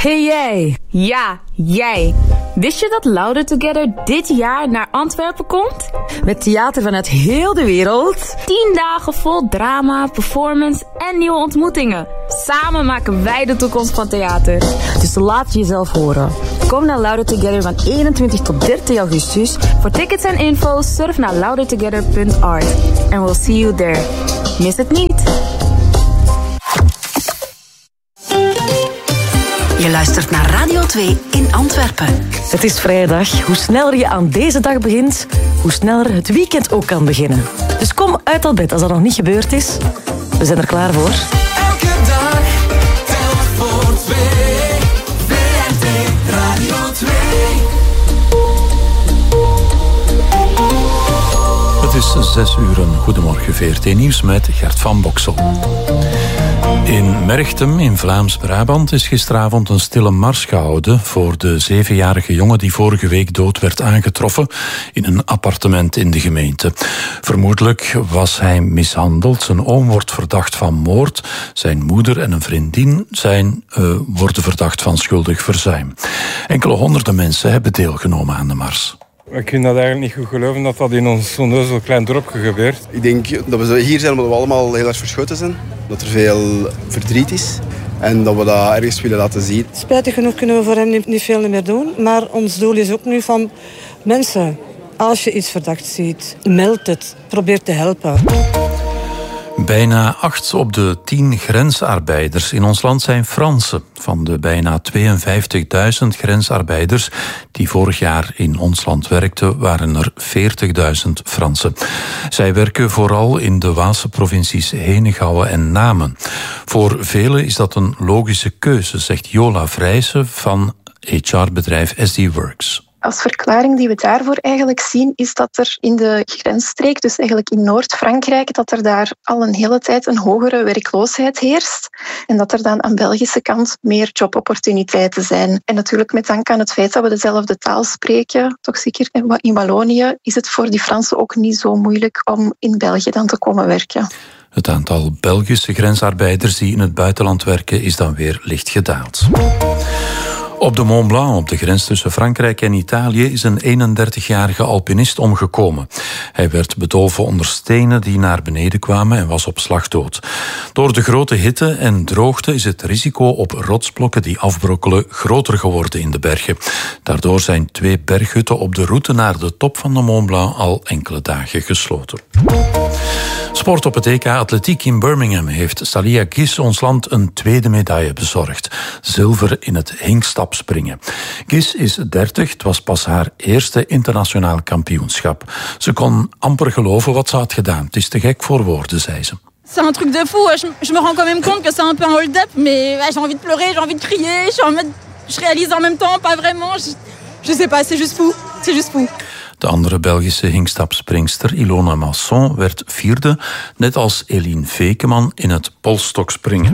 Hey jij! Ja, jij! Wist je dat Louder Together dit jaar naar Antwerpen komt? Met theater vanuit heel de wereld. 10 dagen vol drama, performance en nieuwe ontmoetingen. Samen maken wij de toekomst van theater. Dus laat jezelf horen. Kom naar Louder Together van 21 tot 30 augustus. Voor tickets en info surf naar loudertogether.art. And we'll see you there. Mis het niet! Je luistert naar Radio 2 in Antwerpen. Het is vrijdag. Hoe sneller je aan deze dag begint, hoe sneller het weekend ook kan beginnen. Dus kom uit al bed als dat nog niet gebeurd is. We zijn er klaar voor. Elke dag telt voor 2. VRT Radio 2. Het is 6 uur. Goedemorgen, VRT Nieuws met Gert van Boksel. In Merchtem in Vlaams-Brabant is gisteravond een stille mars gehouden voor de 7-jarige jongen die vorige week dood werd aangetroffen in een appartement in de gemeente. Vermoedelijk was hij mishandeld. Zijn oom wordt verdacht van moord. Zijn moeder en een vriendin worden verdacht van schuldig verzuim. Enkele honderden mensen hebben deelgenomen aan de mars. Ik vind dat eigenlijk niet goed geloven dat dat in ons zo'n klein dorpje gebeurt. Ik denk dat we hier zijn omdat we allemaal heel erg verschoten zijn. Dat er veel verdriet is en dat we dat ergens willen laten zien. Spijtig genoeg kunnen we voor hem niet veel meer doen. Maar ons doel is ook nu van mensen, als je iets verdacht ziet, meld het. Probeer te helpen. Bijna 8 op de 10 grensarbeiders in ons land zijn Fransen. Van de bijna 52.000 grensarbeiders die vorig jaar in ons land werkten, waren er 40.000 Fransen. Zij werken vooral in de Waalse provincies Henegouwen en Namen. Voor velen is dat een logische keuze, zegt Jola Vrijsen van HR-bedrijf SD Works. Als verklaring die we daarvoor eigenlijk zien, is dat er in de grensstreek, dus eigenlijk in Noord-Frankrijk, dat er daar al een hele tijd een hogere werkloosheid heerst. En dat er dan aan de Belgische kant meer jobopportuniteiten zijn. En natuurlijk met dank aan het feit dat we dezelfde taal spreken, toch zeker in Wallonië, is het voor die Fransen ook niet zo moeilijk om in België dan te komen werken. Het aantal Belgische grensarbeiders die in het buitenland werken is dan weer licht gedaald. Op de Mont Blanc, op de grens tussen Frankrijk en Italië, is een 31-jarige alpinist omgekomen. Hij werd bedolven onder stenen die naar beneden kwamen en was op slag dood. Door de grote hitte en droogte is het risico op rotsblokken die afbrokkelen groter geworden in de bergen. Daardoor zijn 2 berghutten op de route naar de top van de Mont Blanc al enkele dagen gesloten. Sport op het EK Atletiek in Birmingham heeft Salia Gis ons land een tweede medaille bezorgd. Zilver in het hinkstapspringen. Gis is 30, het was pas haar eerste internationaal kampioenschap. Ze kon amper geloven wat ze had gedaan. Het is te gek voor woorden, zei ze. C'est un truc de fou. Je me rends quand même compte que c'est un peu un hold-up, mais j'ai envie de pleurer, j'ai envie de crier, je réalise en même temps, pas vraiment. Je sais pas, c'est juste fou. C'est juste fou. De andere Belgische hinkstapspringster Ilona Masson werd 4e, net als Eline Vekeman in het polstokspringen.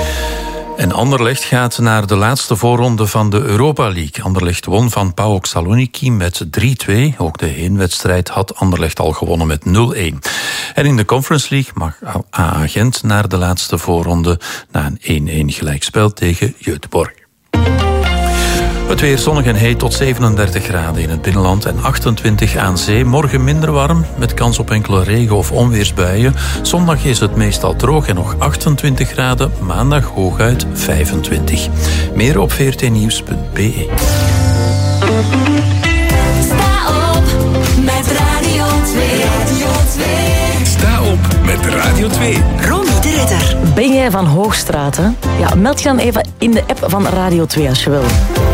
En Anderlecht gaat naar de laatste voorronde van de Europa League. Anderlecht won van PAOK Saloniki met 3-2. Ook de heenwedstrijd had Anderlecht al gewonnen met 0-1. En in de Conference League mag AA Gent naar de laatste voorronde na een 1-1 gelijkspel tegen Göteborg. Het weer zonnig en heet tot 37 graden in het binnenland en 28 aan zee. Morgen minder warm, met kans op enkele regen- of onweersbuien. Zondag is het meestal droog en nog 28 graden. Maandag hooguit 25. Meer op vrtnieuws.be. Sta op met Radio 2. Radio 2. Sta op met Radio 2. Ronnie de Ridder. Ben jij van Hoogstraten? Ja, meld je dan even in de app van Radio 2 als je wil.